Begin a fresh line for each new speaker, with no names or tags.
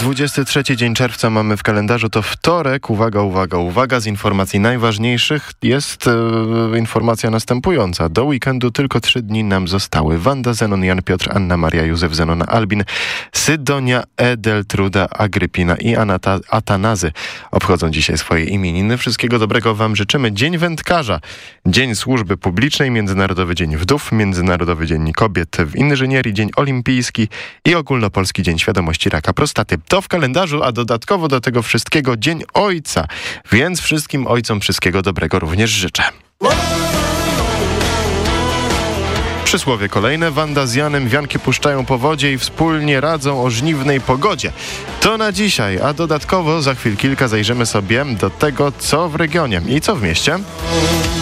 23 dzień czerwca mamy w kalendarzu, to wtorek. Uwaga, uwaga, uwaga. Z informacji najważniejszych jest informacja następująca. Do weekendu tylko 3 dni nam zostały. Wanda, Zenon, Jan, Piotr, Anna, Maria, Józef, Zenona, Albin, Sydonia, Edeltruda, Agrypina i Atanazy obchodzą dzisiaj swoje imieniny. Wszystkiego dobrego wam życzymy. Dzień wędkarza, Dzień Służby Publicznej, Międzynarodowy Dzień Wdów, Międzynarodowy Dzień Kobiet w Inżynierii, Dzień Olimpijski i Ogólnopolski Dzień Świadomości Raka Prostaty. To w kalendarzu, a dodatkowo do tego wszystkiego Dzień Ojca, więc wszystkim ojcom wszystkiego dobrego również życzę. Przysłowie kolejne. Wanda z Janem wianki puszczają po wodzie i wspólnie radzą o żniwnej pogodzie. To na dzisiaj, a dodatkowo za chwil kilka zajrzymy sobie do tego, co w regionie i co w mieście.